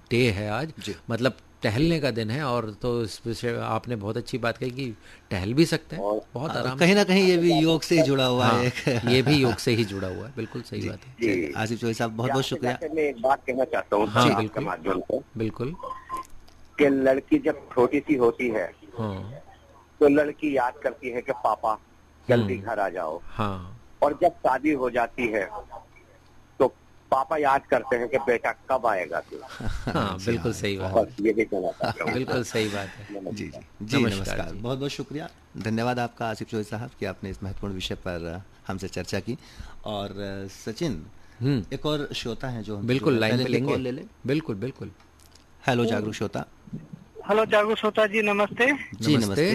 Day है आज, मतलब टहलने का दिन है। और तो इस विषय आपने बहुत अच्छी बात कही कि टहल भी सकते हैं बहुत आराम, कहीं ना कहीं ये भी योग से ही जुड़ा हुआ है एक। ये भी योग से ही जुड़ा हुआ है, बिल्कुल सही बात है। चलिए आसिफ चौधरी साहब बहुत बहुत शुक्रिया। मैं एक बात कहना चाहता हूँ हाँ आपके बिल्कुल माध्यम से, बिल्कुल। कि लड़की जब छोटी सी होती है हाँ तो लड़की याद करती है कि पापा जल्दी घर आ जाओ, हाँ और जब शादी हो जाती है तो पापा याद करते हैं कि बेटा कब आएगा तू। हाँ बिल्कुल सही बात है, बस ये भी कहना चाहता हूँ। बिल्कुल सही बात है। जी जी जी नमस्कार, बहुत बहुत शुक्रिया, धन्यवाद आपका आसिफ चौधरी साहब कि आपने इस महत्वपूर्ण विषय पर हमसे चर्चा की। और सचिन, एक और श्रोता है जो बिल्कुल लाइन पे लेंगे, ले ले। बिल्कुल बिल्कुल। हेलो जागरूक श्रोता। हेलो जागरूक श्रोता जी, नमस्ते जी नमस्ते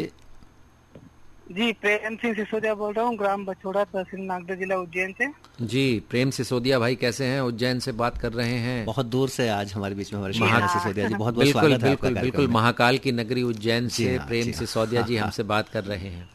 जी। प्रेम सिंह सिसोदिया बोल रहा हूँ, ग्राम बछोड़ा, तहसील नागदा, जिला उज्जैन से। जी प्रेम सिसोदिया भाई कैसे हैं? उज्जैन से बात कर रहे हैं। बहुत दूर से आज हमारे बीच में हमारे सिसोदिया जी, बहुत बहुत बिल्कुल स्वागत है बिल्कुल आपका बिल्कुल। महाकाल की नगरी उज्जैन से हाँ, प्रेम हाँ, सिसोदिया जी हमसे बात कर रहे हैं।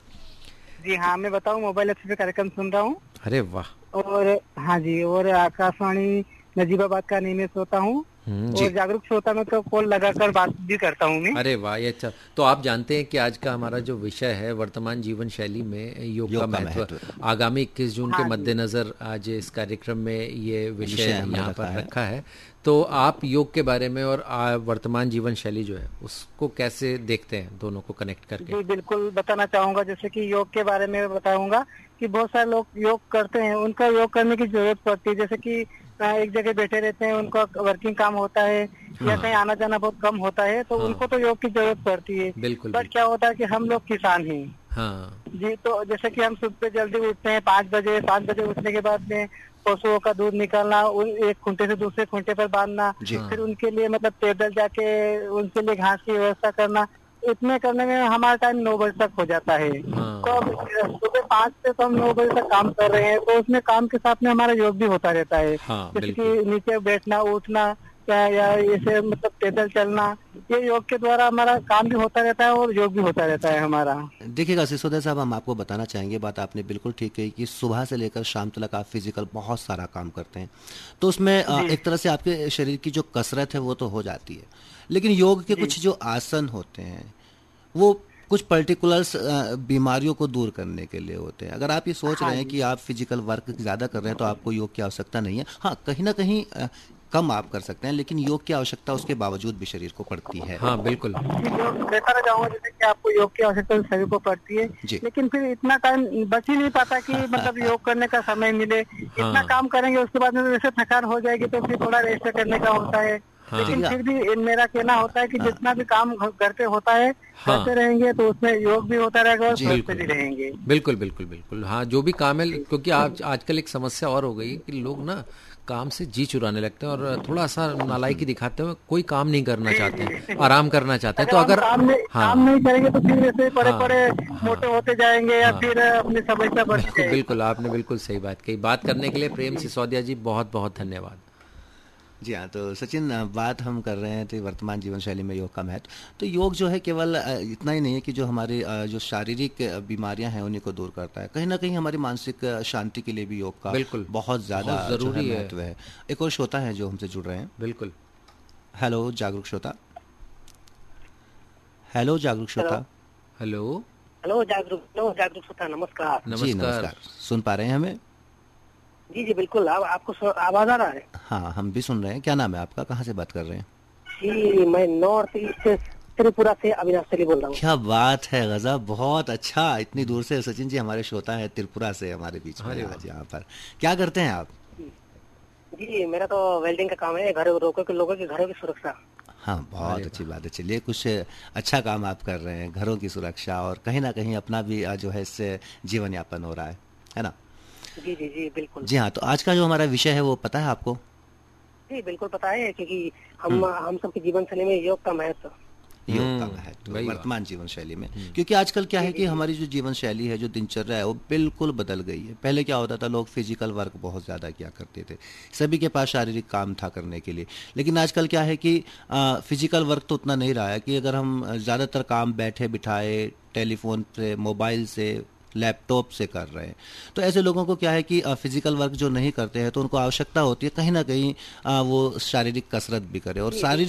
जी हाँ, मैं बताऊँ, मोबाइल ऐप पे कार्यक्रम सुन रहा हूँ। अरे वाह। और हाँ जी, और आकाशवाणी नजीबाबाद का नियमित होता हूँ, और जागरूक श्रोता में तो कॉल लगाकर बात भी करता हूँ मैं। अरे वाह, ये अच्छा। तो आप जानते हैं कि आज का हमारा जो विषय है वर्तमान जीवन शैली में योग का महत्व, आगामी 21 जून के मद्देनजर आज इस कार्यक्रम में ये विषय यहाँ पर रखा है। तो आप योग के बारे में और वर्तमान जीवन शैली जो है उसको कैसे देखते हैं, दोनों को कनेक्ट करके? जी बिल्कुल बताना चाहूंगा। जैसे कि योग के बारे में बताऊंगा कि बहुत सारे लोग योग करते हैं, उनका योग करने की जरूरत पड़ती है। जैसे कि एक जगह बैठे रहते हैं, उनका वर्किंग काम होता है या कहीं आना जाना बहुत कम होता है, तो उनको तो योग की जरूरत पड़ती है। बिल्कुल। बट क्या होता है कि हम लोग किसान हैं। हाँ जी, तो जैसे कि हम सुबह जल्दी उठते हैं 5 बजे, 5 बजे उठने के बाद में पशुओं का दूध निकालना, एक खूंटे से दूसरे खूंटे पर बांधना, फिर उनके लिए मतलब पैदल जाके उनके लिए घास की व्यवस्था करना, इतने करने में हमारा टाइम 9 बजे तक हो जाता है। तो अब सुबह 5 से तो हम 9 बजे तक काम कर रहे हैं, तो उसमें काम के साथ में हमारा योग भी होता रहता है। जैसे कि नीचे बैठना, उठना या ऐसे मतलब पैदल चलना, ये योग के द्वारा हमारा काम भी होता रहता है और योग भी होता रहता है हमारा। देखिएगा सिसोदिया साहब, हम आपको बताना चाहेंगे, बात आपने बिल्कुल ठीक कही कि सुबह से लेकर शाम तक आप फिजिकल बहुत सारा काम करते हैं, तो उसमें एक तरह से आपके शरीर की जो कसरत है वो तो हो जाती है, लेकिन योग के कुछ जो आसन होते हैं वो कुछ पर्टिकुलर बीमारियों को दूर करने के लिए होते हैं। अगर आप ये सोच रहे हैं कि आप फिजिकल वर्क ज़्यादा कर रहे हैं तो आपको योग की आवश्यकता नहीं है, हाँ कहीं ना कहीं कम आप कर सकते हैं, लेकिन योग की आवश्यकता उसके बावजूद भी शरीर को पड़ती है। हाँ बिल्कुल। देखा जाऊंगा जैसे कि आपको योग की आवश्यकता शरीर को पड़ती है, लेकिन फिर इतना टाइम बच ही नहीं पाता कि मतलब योग करने का समय मिले। इतना काम करेंगे उसके बाद में वैसे थकान हो जाएगी, तो फिर थोड़ा रेस्ट करने का होता है। लेकिन फिर भी मेरा कहना होता है कि जितना भी काम घर पे होता है करते रहेंगे तो उसमें योग भी होता रहेगा और स्वस्थ भी रहेंगे। बिल्कुल बिल्कुल बिल्कुल। हाँ, जो भी काम है, क्योंकि आजकल एक समस्या और हो गई है कि लोग ना काम से जी चुराने लगते हैं और थोड़ा सा नालायकी दिखाते हुए कोई काम नहीं करना चाहते हैं, आराम करना चाहते हैं। तो अगर काम नहीं करेंगे तो फिर ऐसे पड़े मोटे होते जाएंगे या फिर अपनी समस्या बढ़ती जाएगी। बिल्कुल, आपने बिल्कुल सही बात कही। बात करने के लिए प्रेम सिसोदिया जी बहुत बहुत धन्यवाद। जी हाँ, तो सचिन बात हम कर रहे हैं तो वर्तमान जीवन शैली में योग का महत्व। तो योग जो है केवल इतना ही नहीं है कि जो हमारी जो शारीरिक बीमारियां हैं उन्हीं को दूर करता है, कहीं ना कहीं हमारी मानसिक शांति के लिए भी योग का बिल्कुल बहुत ज़्यादा जरूरी महत्व है। एक और श्रोता है जो हमसे जुड़ रहे हैं। बिल्कुल। हेलो जागरूक श्रोता। हेलो जागरूक श्रोता। हेलो हेलो जागरूक श्रोता, नमस्कार। जी नमस्कार, सुन पा रहे हैं हमें? जी जी बिल्कुल, आपको आवाज आ रहा है? हाँ, हम भी सुन रहे हैं। क्या नाम है आपका, कहाँ से बात कर रहे हैं? जी, मैं नॉर्थ ईस्ट त्रिपुरा से अविनाश चली बोल रहा हूँ। क्या बात है, गजब, बहुत अच्छा। इतनी दूर से सचिन जी हमारे श्रोता है त्रिपुरा से हमारे बीच में आज यहाँ पर। क्या करते हैं आप? जी, मेरा तो वेल्डिंग का काम है, लोगों के घरों की सुरक्षा। हाँ, बहुत अच्छी बात है। चलिए, कुछ अच्छा काम आप कर रहे हैं, घरों की सुरक्षा, और कहीं ना कहीं अपना भी जो है इससे जीवन यापन हो रहा है ना? जी जी जी बिल्कुल। जी हाँ, तो आज का जो हमारा विषय है वो पता है आपको? जी बिल्कुल पता है, क्योंकि हम सबके जीवन शैली में योग का महत्व वर्तमान जीवन शैली में, क्योंकि आजकल क्या है कि हमारी जो जीवन शैली है, जो दिनचर्या है, वो बिल्कुल बदल गई है। पहले क्या होता था, लोग फिजिकल वर्क बहुत ज़्यादा किया करते थे, सभी के पास शारीरिक काम था करने के लिए, लेकिन आजकल क्या है कि फिजिकल वर्क तो उतना नहीं रहा है कि अगर हम ज़्यादातर काम बैठे बिठाए टेलीफोन से, मोबाइल से, लैपटॉप से कर रहे हैं, तो ऐसे लोगों को क्या है कि फिजिकल वर्क जो नहीं करते हैं तो उनको आवश्यकता होती है कहीं ना कहीं वो शारीरिक कसरत भी करें, और शारीरिक